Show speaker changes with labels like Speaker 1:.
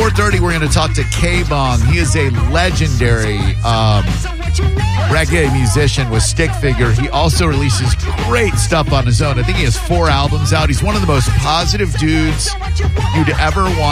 Speaker 1: 4:30, we're going to talk to K-Bong. He is a legendary reggae musician with Stick Figure. He also releases great stuff on his own. I think he has 4 albums out. He's one of the most positive dudes you'd ever want